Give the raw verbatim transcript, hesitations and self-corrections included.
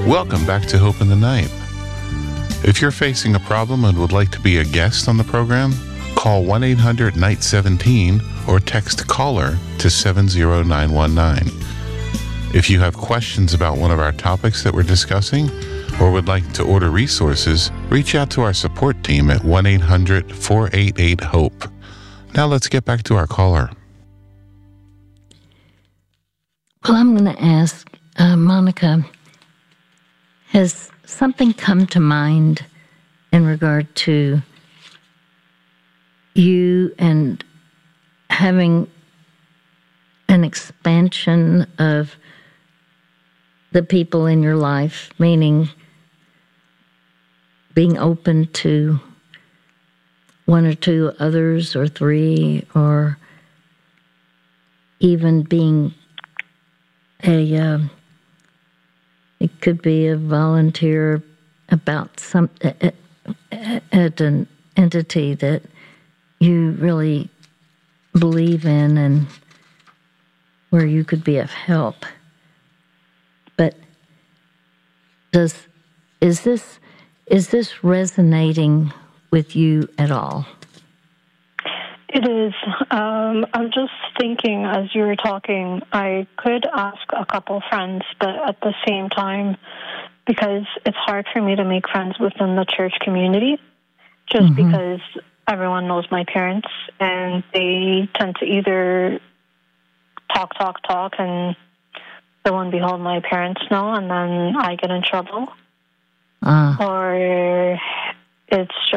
Welcome back to Hope in the Night. If you're facing a problem and would like to be a guest on the program, call one eight hundred night seventeen or text CALLER to seven zero nine one nine. If you have questions about one of our topics that we're discussing or would like to order resources, reach out to our support team at one eight hundred four eight eight HOPE. Now let's get back to our caller. Well, I'm going to ask uh, Monica, has something come to mind in regard to you and having an expansion of the people in your life, meaning being open to one or two others or three, or even being a, uh, it could be a volunteer about some, at, at an entity that you really believe in and where you could be of help. But does, is this, is this resonating with you at all? It is. Um, I'm just thinking as you were talking, I could ask a couple friends, but at the same time, because it's hard for me to make friends within the church community, just mm-hmm. because everyone knows my parents, and they tend to either talk, talk, talk, and lo and behold, my parents know, and then I get in trouble. Uh. Or it's just